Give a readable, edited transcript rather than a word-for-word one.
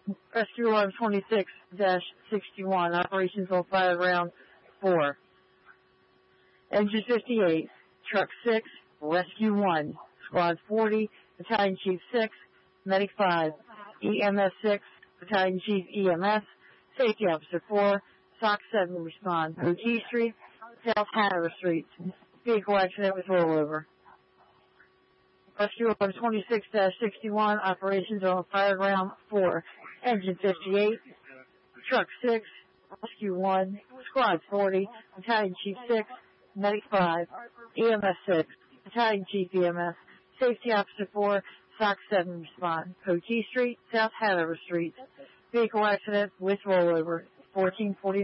Rescue Alarm 26-61, operations on fire ground 4. Engine 58, Truck 6, Rescue 1, Squad 40, Battalion Chief 6, Medic 5, EMS 6, Battalion Chief EMS, Safety Officer 4, SOC 7 respond. OG Street, South Hanover Street. Vehicle accident with rollover. Rescue Alarm 26-61, operations on fire ground 4. Engine 58, Truck 6, Rescue 1, Squad 40, Battalion Chief 6, Medic 5, EMS 6, Battalion Chief EMS, Safety Officer 4, SOC 7 respond. OT Street, South Hanover Street. Vehicle accident with rollover. 1449.